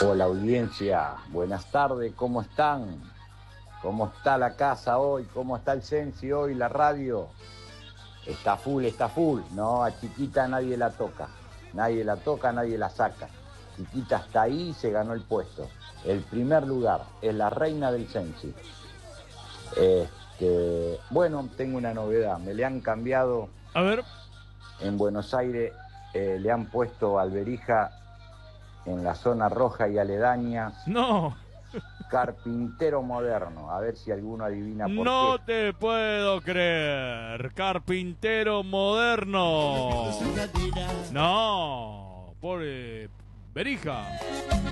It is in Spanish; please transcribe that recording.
Hola audiencia, buenas tardes, ¿cómo están? ¿Cómo está la casa hoy? ¿Cómo está el Sensi hoy, la radio? Está full, no, a Chiquita nadie la toca, nadie la saca. Chiquita está ahí y se ganó el puesto. El primer lugar es la reina del Sensi. Bueno, tengo una novedad, me le han cambiado A ver. en Buenos Aires, le han puesto alberija en la zona roja y aledañas. No, Carpintero moderno, a ver si alguno adivina por qué. no te puedo creer. Carpintero moderno. No, pobre Berija.